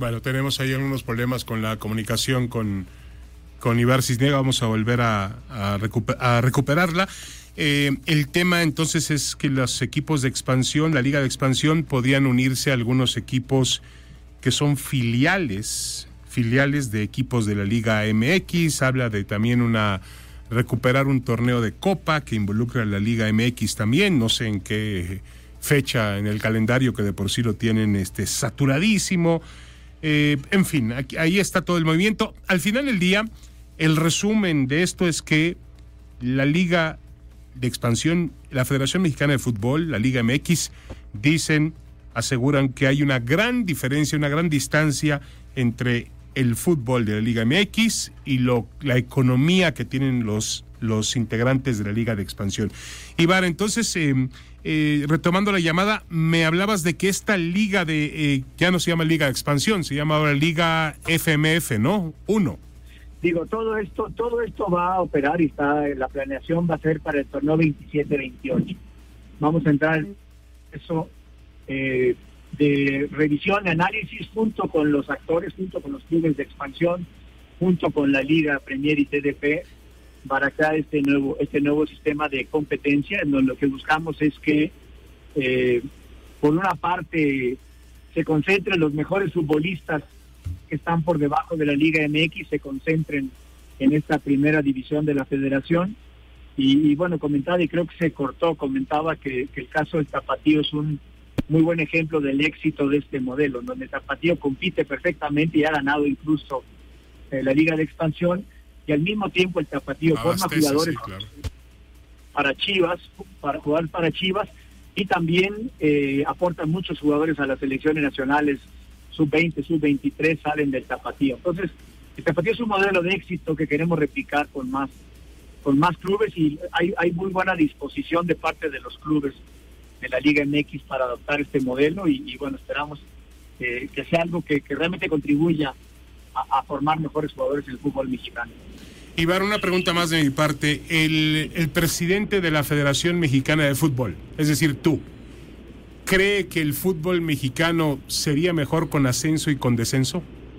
Bueno, tenemos ahí algunos problemas con la comunicación con Ibar Cisniega. Vamos a volver a recuperarla. El tema entonces es que los equipos de expansión, la Liga de Expansión, podían unirse a algunos equipos que son filiales de equipos de la Liga MX. Habla de también recuperar un torneo de Copa que involucra a la Liga MX también. No sé en qué fecha en el calendario, que de por sí lo tienen saturadísimo. En fin, ahí está todo el movimiento. Al final del día, el resumen de esto es que la Liga de Expansión, la Federación Mexicana de Fútbol, la Liga MX, aseguran que hay una gran diferencia, una gran distancia entre el fútbol de la Liga MX y la economía que tienen los integrantes de la Liga de Expansión. Ibar, entonces, retomando la llamada, me hablabas de que esta liga ya no se llama Liga de Expansión, se llama ahora Liga FMF, ¿no? Digo, todo esto va a operar y la planeación va a ser para el torneo 27-28. Vamos a entrar en eso de revisión, análisis, junto con los actores, junto con los clubes de expansión, junto con la Liga Premier y TDP, para crear este nuevo sistema de competencia, en donde lo que buscamos es que, por una parte, se concentren los mejores futbolistas que están por debajo de la Liga MX, se concentren en esta primera división de la federación. Y bueno, comentaba, y creo que se cortó, comentaba que el caso del Tapatío es un muy buen ejemplo del éxito de este modelo, donde Tapatío compite perfectamente y ha ganado incluso la Liga de Expansión, y al mismo tiempo el Tapatío forma jugadores, sí, claro, para jugar para Chivas, y también aportan muchos jugadores a las selecciones nacionales, sub-20, sub-23, salen del Tapatío. Entonces, el Tapatío es un modelo de éxito que queremos replicar con más clubes, y hay muy buena disposición de parte de los clubes de la Liga MX para adoptar este modelo, y bueno, esperamos que sea algo que realmente contribuya a formar mejores jugadores en el fútbol mexicano. Ibar, una pregunta más de mi parte. El presidente de la Federación Mexicana de Fútbol, es decir, tú, ¿cree que el fútbol mexicano sería mejor con ascenso y con descenso?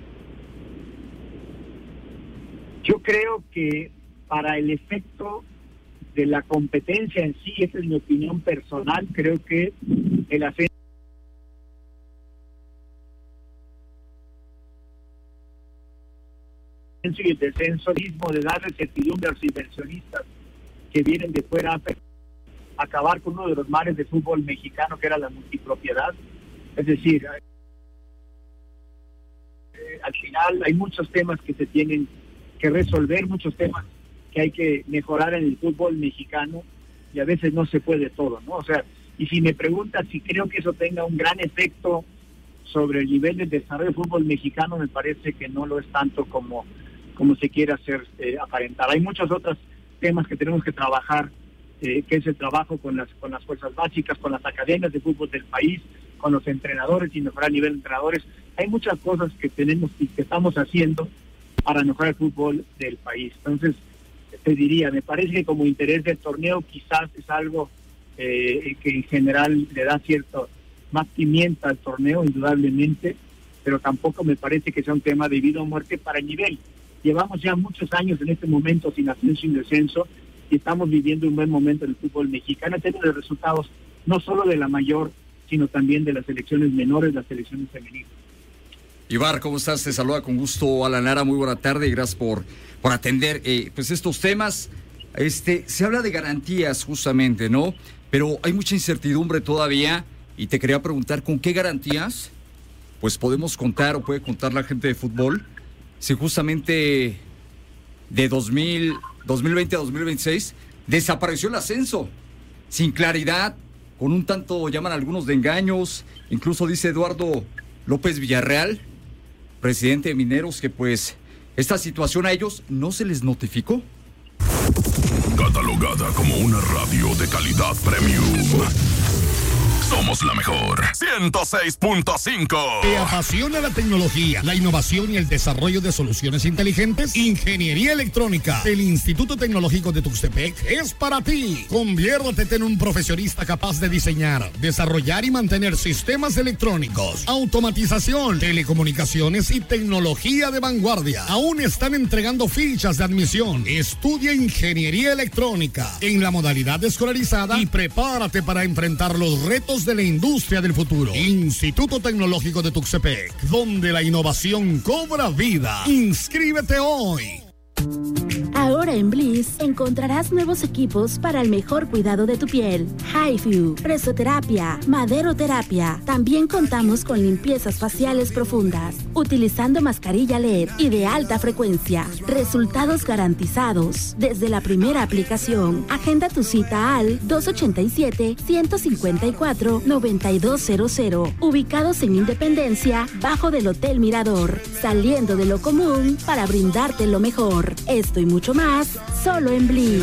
Yo creo que para el efecto de la competencia en sí, esa es mi opinión personal, creo que el ascenso y el descenso mismo, de darle certidumbre a los inversionistas que vienen de fuera, acabar con uno de los males del fútbol mexicano, que era la multipropiedad. Es decir, al final hay muchos temas que se tienen que resolver, muchos temas que hay que mejorar en el fútbol mexicano, y a veces no se puede todo, ¿no? O sea, y si me preguntas si creo que eso tenga un gran efecto sobre el nivel de desarrollo del fútbol mexicano, me parece que no lo es tanto como se quiere hacer aparentar. Hay muchos otros temas que tenemos que trabajar, que es el trabajo con las fuerzas básicas, con las academias de fútbol del país, con los entrenadores y mejorar el nivel de entrenadores. Hay muchas cosas que tenemos y que estamos haciendo para mejorar el fútbol del país. Entonces, te diría, me parece que como interés del torneo quizás es algo que en general le da cierto más pimienta al torneo, indudablemente, pero tampoco me parece que sea un tema de vida o muerte para el nivel. Llevamos ya muchos años en este momento sin ascenso y sin descenso, y estamos viviendo un buen momento en el fútbol mexicano, en términos de resultados, no solo de la mayor, sino también de las selecciones menores, las selecciones femeninas. Ibar, ¿cómo estás? Te saluda con gusto Alan Lara, muy buena tarde y gracias por atender pues estos temas. Se habla de garantías justamente, ¿no? Pero hay mucha incertidumbre todavía, y te quería preguntar, ¿con qué garantías pues podemos contar o puede contar la gente de fútbol si justamente de 2020 a 2026 desapareció el ascenso, sin claridad, con un tanto, llaman algunos, de engaños? Incluso dice Eduardo López Villarreal, presidente de Mineros, que pues esta situación a ellos no se les notificó. Catalogada como una radio de calidad premium, somos la mejor. 106.5. ¿Te apasiona la tecnología, la innovación y el desarrollo de soluciones inteligentes? Ingeniería Electrónica del Instituto Tecnológico de Tuxtepec es para ti. Conviértete en un profesionista capaz de diseñar, desarrollar y mantener sistemas electrónicos, automatización, telecomunicaciones y tecnología de vanguardia. Aún están entregando fichas de admisión. Estudia Ingeniería Electrónica en la modalidad escolarizada y prepárate para enfrentar los retos de la industria del futuro. Instituto Tecnológico de Tuxtepec, donde la innovación cobra vida. Inscríbete hoy. Ahora en Bliss encontrarás nuevos equipos para el mejor cuidado de tu piel. HIFU, presoterapia, maderoterapia. También contamos con limpiezas faciales profundas, utilizando mascarilla LED y de alta frecuencia. Resultados garantizados desde la primera aplicación. Agenda tu cita al 287-154-9200. Ubicados en Independencia, bajo del Hotel Mirador. Saliendo de lo común para brindarte lo mejor. Esto y mucho más, solo en Bliss.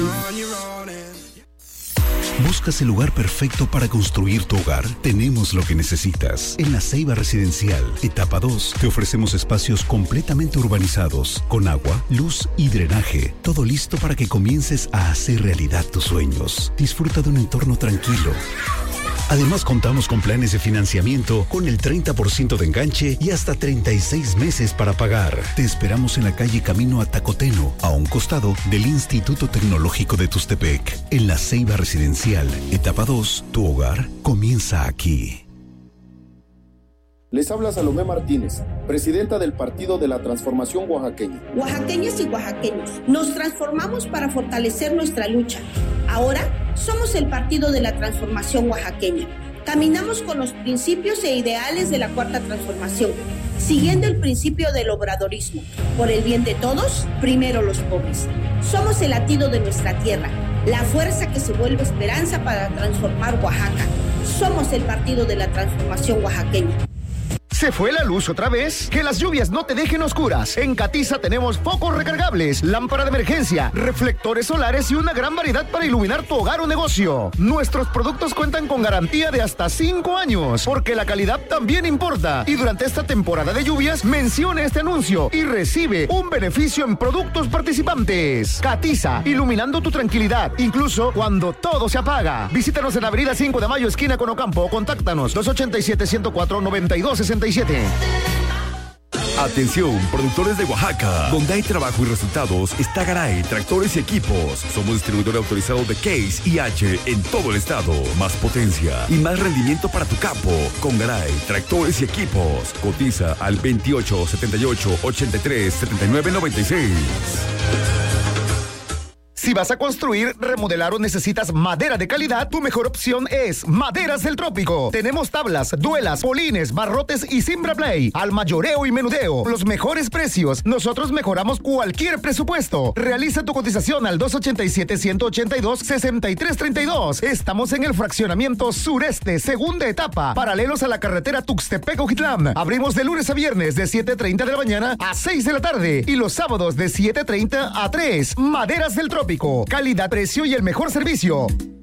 ¿Buscas el lugar perfecto para construir tu hogar? Tenemos lo que necesitas. En La Ceiba Residencial, etapa 2, te ofrecemos espacios completamente urbanizados, con agua, luz y drenaje. Todo listo para que comiences a hacer realidad tus sueños. Disfruta de un entorno tranquilo. Además, contamos con planes de financiamiento con el 30% de enganche y hasta 36 meses para pagar. Te esperamos en la calle Camino a Tacoteno, a un costado del Instituto Tecnológico de Tuxtepec. En La Ceiba Residencial, etapa 2, tu hogar comienza aquí. Les habla Salomé Martínez, presidenta del Partido de la Transformación Oaxaqueña. Oaxaqueñas y oaxaqueños, nos transformamos para fortalecer nuestra lucha. Ahora somos el Partido de la Transformación Oaxaqueña. Caminamos con los principios e ideales de la Cuarta Transformación, siguiendo el principio del obradorismo. Por el bien de todos, primero los pobres. Somos el latido de nuestra tierra, la fuerza que se vuelve esperanza para transformar Oaxaca. Somos el Partido de la Transformación Oaxaqueña. ¿Se fue la luz otra vez? Que las lluvias no te dejen oscuras. En Catiza tenemos focos recargables, lámpara de emergencia, reflectores solares y una gran variedad para iluminar tu hogar o negocio. Nuestros productos cuentan con garantía de hasta 5 años, porque la calidad también importa. Y durante esta temporada de lluvias, menciona este anuncio y recibe un beneficio en productos participantes. Catiza, iluminando tu tranquilidad, incluso cuando todo se apaga. Visítanos en Avenida 5 de Mayo, esquina con Ocampo, o contáctanos 287-104-9267. Atención, productores de Oaxaca. Donde hay trabajo y resultados está Garay, Tractores y Equipos. Somos distribuidor autorizado de Case y H en todo el estado. Más potencia y más rendimiento para tu campo. Con Garay, Tractores y Equipos. Cotiza al 28 78 83 79 96. Si vas a construir, remodelar o necesitas madera de calidad, tu mejor opción es Maderas del Trópico. Tenemos tablas, duelas, polines, barrotes y Simbraplay al mayoreo y menudeo. Los mejores precios. Nosotros mejoramos cualquier presupuesto. Realiza tu cotización al 287-182-6332. Estamos en el fraccionamiento sureste, segunda etapa, paralelos a la carretera Tuxtepec-Ojitlán. Abrimos de lunes a viernes de 7:30 de la mañana a 6 de la tarde y los sábados de 7:30 a 3. Maderas del Trópico. Calidad, precio y el mejor servicio.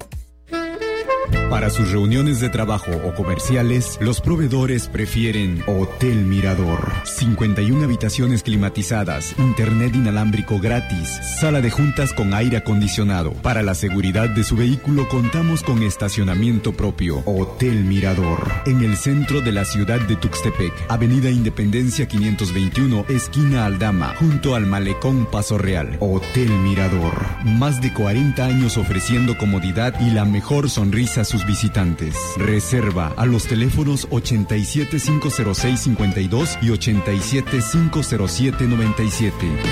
Para sus reuniones de trabajo o comerciales, los proveedores prefieren Hotel Mirador. 51 habitaciones climatizadas, internet inalámbrico gratis, sala de juntas con aire acondicionado. Para la seguridad de su vehículo contamos con estacionamiento propio. Hotel Mirador, en el centro de la ciudad de Tuxtepec, Avenida Independencia 521, esquina Aldama, junto al Malecón Paso Real. Hotel Mirador, más de 40 años ofreciendo comodidad y la mejor sonrisa a sus visitantes. Reserva a los teléfonos 87-506-52 y 87-507-97.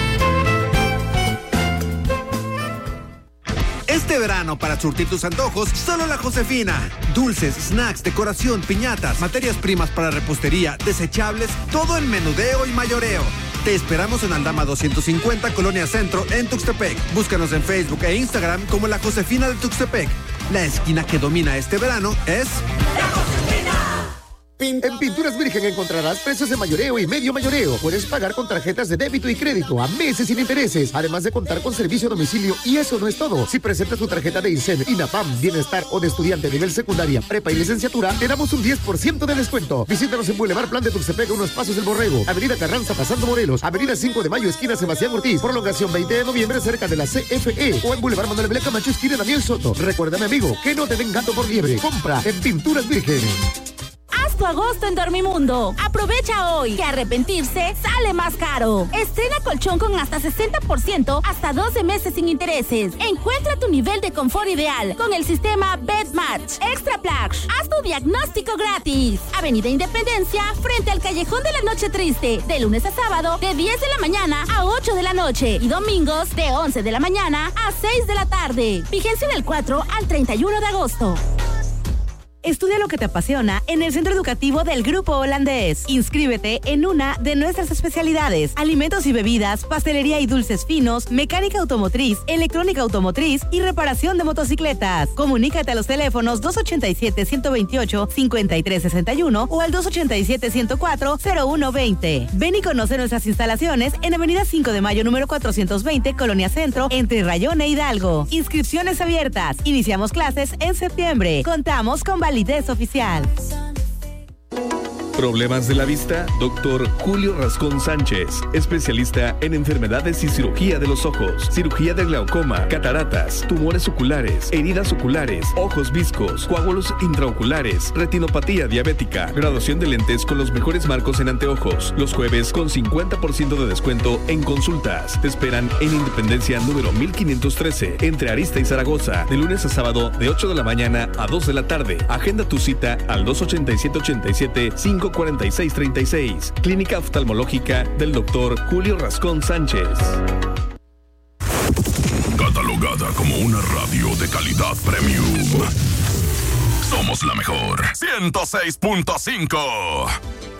Este verano, para surtir tus antojos, solo La Josefina. Dulces, snacks, decoración, piñatas, materias primas para repostería, desechables, todo en menudeo y mayoreo. Te esperamos en Aldama 250, Colonia Centro, en Tuxtepec. Búscanos en Facebook e Instagram como La Josefina de Tuxtepec. La esquina que domina este verano es... ¡La Josefina! En Pinturas Virgen encontrarás precios de mayoreo y medio mayoreo. Puedes pagar con tarjetas de débito y crédito a meses sin intereses, además de contar con servicio a domicilio. Y eso no es todo. Si presentas tu tarjeta de INSEN, INAPAM, Bienestar o de estudiante nivel secundaria, prepa y licenciatura, te damos un 10% de descuento. Visítanos en Boulevard Plan de Tuxtepec, unos pasos del Borrego, Avenida Carranza pasando Morelos, Avenida 5 de Mayo, esquina Sebastián Ortiz, prolongación 20 de noviembre cerca de la CFE, o en Boulevard Manuel Belén Camacho, esquina Daniel Soto. Recuérdame, amigo, que no te den gato por liebre. Compra en Pinturas Virgen. Haz tu agosto en Dormimundo. Aprovecha hoy, que arrepentirse sale más caro. Estrena colchón con hasta 60%, hasta 12 meses sin intereses. Encuentra tu nivel de confort ideal con el sistema BedMatch Extra Plush. Haz tu diagnóstico gratis. Avenida Independencia, frente al Callejón de la Noche Triste. De lunes a sábado, de 10 de la mañana a 8 de la noche. Y domingos, de 11 de la mañana a 6 de la tarde. Vigencia del 4 al 31 de agosto. Estudia lo que te apasiona en el Centro Educativo del Grupo Holandés. Inscríbete en una de nuestras especialidades: alimentos y bebidas, pastelería y dulces finos, mecánica automotriz, electrónica automotriz y reparación de motocicletas. Comunícate a los teléfonos 287-128-5361 o al 287-104-0120. Ven y conoce nuestras instalaciones en Avenida 5 de Mayo, número 420, Colonia Centro, entre Rayón e Hidalgo. Inscripciones abiertas. Iniciamos clases en septiembre. Contamos con validez oficial. ¿Problemas de la vista? Dr. Julio Rascón Sánchez, especialista en enfermedades y cirugía de los ojos, cirugía de glaucoma, cataratas, tumores oculares, heridas oculares, ojos viscos, coágulos intraoculares, retinopatía diabética, graduación de lentes con los mejores marcos en anteojos. Los jueves con 50% de descuento en consultas. Te esperan en Independencia número 1513, entre Arista y Zaragoza, de lunes a sábado de 8 de la mañana a 2 de la tarde. Agenda tu cita al 287-87-546-36. Clínica Oftalmológica del Dr. Julio Rascón Sánchez. Catalogada como una radio de calidad premium. Somos la mejor. 106.5.